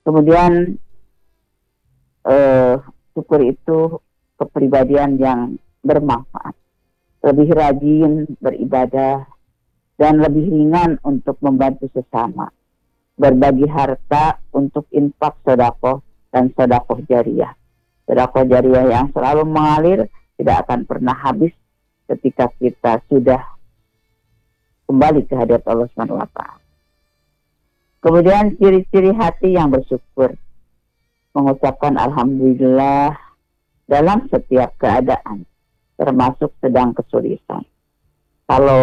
Kemudian syukur itu kepribadian yang bermanfaat, lebih rajin beribadah, dan lebih ringan untuk membantu sesama, berbagi harta untuk infak sedekah dan sedekah jariah. Sedekah jariah yang selalu mengalir, tidak akan pernah habis ketika kita sudah kembali ke hadirat Allah Subhanahu wa Ta'ala. Kemudian ciri-ciri hati yang bersyukur, mengucapkan alhamdulillah dalam setiap keadaan, termasuk sedang kesulitan. Kalau